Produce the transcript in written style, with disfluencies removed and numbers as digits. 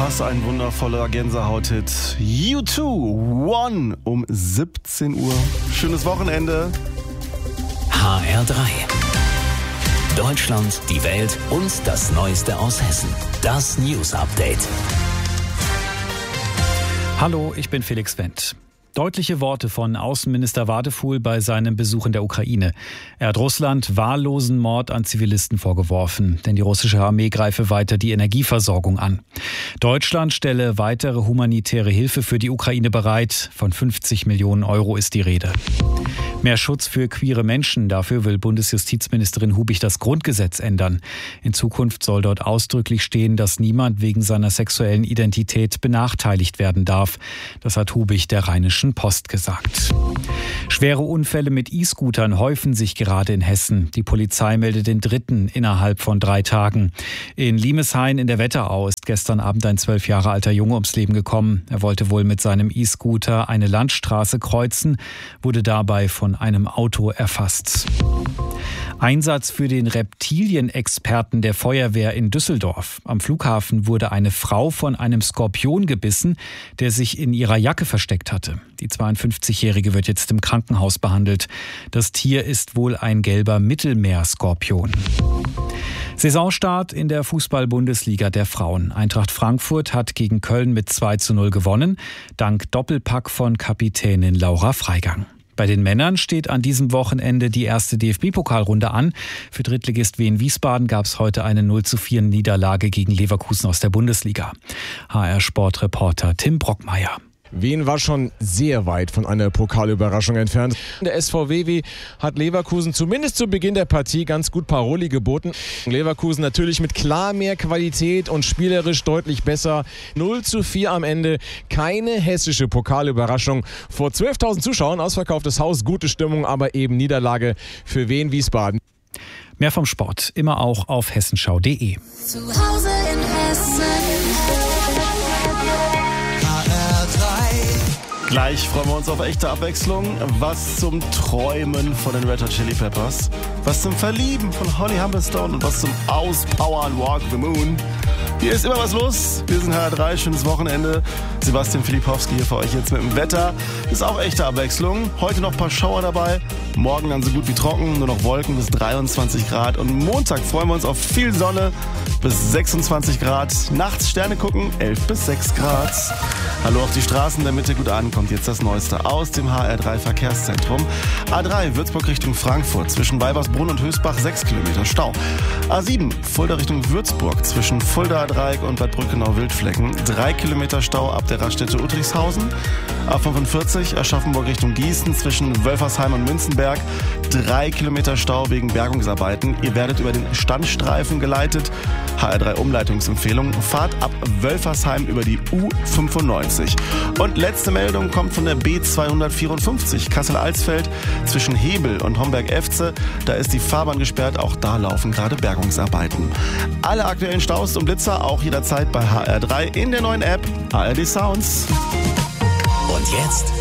Was ein wundervoller Gänsehaut-Hit. U2, One um 17 Uhr. Schönes Wochenende. HR3. Deutschland, die Welt und das Neueste aus Hessen. Das News Update. Hallo, ich bin Felix Wendt. Deutliche Worte von Außenminister Wadefuhl bei seinem Besuch in der Ukraine. Er hat Russland wahllosen Mord an Zivilisten vorgeworfen, denn die russische Armee greife weiter die Energieversorgung an. Deutschland stelle weitere humanitäre Hilfe für die Ukraine bereit. Von 50 Millionen Euro ist die Rede. Mehr Schutz für queere Menschen. Dafür will Bundesjustizministerin Hubig das Grundgesetz ändern. In Zukunft soll dort ausdrücklich stehen, dass niemand wegen seiner sexuellen Identität benachteiligt werden darf. Das hat Hubig der Rheinischen Post gesagt. Schwere Unfälle mit E-Scootern häufen sich gerade in Hessen. Die Polizei meldet den dritten innerhalb von 3 Tagen. In Limeshain in der Wetterau ist gestern Abend ein 12 Jahre alter Junge ums Leben gekommen. Er wollte wohl mit seinem E-Scooter eine Landstraße kreuzen, wurde dabei von einem Auto erfasst. Einsatz für den Reptilienexperten der Feuerwehr in Düsseldorf. Am Flughafen wurde eine Frau von einem Skorpion gebissen, der sich in ihrer Jacke versteckt hatte. Die 52-Jährige wird jetzt im Krankenhaus behandelt. Das Tier ist wohl ein gelber Mittelmeerskorpion. Saisonstart in der Fußball-Bundesliga der Frauen. Eintracht Frankfurt hat gegen Köln mit 2:0 gewonnen, dank Doppelpack von Kapitänin Laura Freigang. Bei den Männern steht an diesem Wochenende die erste DFB-Pokalrunde an. Für Drittligist Wien Wiesbaden gab es heute eine 0:4 Niederlage gegen Leverkusen aus der Bundesliga. HR-Sportreporter Tim Brockmeier. Wien war schon sehr weit von einer Pokalüberraschung entfernt. Der SVW hat Leverkusen zumindest zu Beginn der Partie ganz gut Paroli geboten. Leverkusen natürlich mit klar mehr Qualität und spielerisch deutlich besser. 0:4 am Ende. Keine hessische Pokalüberraschung. Vor 12.000 Zuschauern, ausverkauftes Haus, gute Stimmung, aber eben Niederlage für Wien Wiesbaden. Mehr vom Sport immer auch auf hessenschau.de. Zu Hause in Hessen. Gleich freuen wir uns auf echte Abwechslung. Was zum Träumen von den Red Hot Chili Peppers. Was zum Verlieben von Holly Humberstone und was zum Auspowern Walk the Moon. Hier ist immer was los. Wir sind HR3, schönes Wochenende. Sebastian Filipowski hier für euch jetzt mit dem Wetter. Ist auch echte Abwechslung. Heute noch ein paar Schauer dabei. Morgen dann so gut wie trocken, nur noch Wolken bis 23 Grad. Und Montag freuen wir uns auf viel Sonne bis 26 Grad. Nachts Sterne gucken, 11 bis 6 Grad. Hallo auf die Straßen der Mitte gut an. Kommt jetzt das Neueste aus dem HR3 Verkehrszentrum. A3 Würzburg Richtung Frankfurt. Zwischen Weibersbrunn und Höchstbach 6 Kilometer Stau. A7 Fulda Richtung Würzburg. Zwischen Fulda Dreieck und Bad Brückenau-Wildflecken 3 Kilometer Stau ab der Raststätte Uttrichshausen. A45 Aschaffenburg Richtung Gießen zwischen Wölfersheim und Münzenberg 3 Kilometer Stau wegen Bergungsarbeiten. Ihr werdet über den Standstreifen geleitet. HR3 Umleitungsempfehlung. Fahrt ab Wölfersheim über die U95. Und letzte Meldung kommt von der B254 Kassel-Alsfeld zwischen Hebel und Homberg-Efze. Da ist die Fahrbahn gesperrt. Auch da laufen gerade Bergungsarbeiten. Alle aktuellen Staus und Blitzer auch jederzeit bei HR3 in der neuen App ARD Sounds. Und jetzt